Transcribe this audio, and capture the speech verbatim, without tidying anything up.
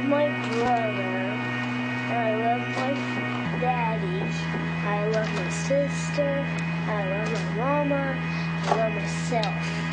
love my brother. I love my daddy. I love my sister. I love my mama. I love myself.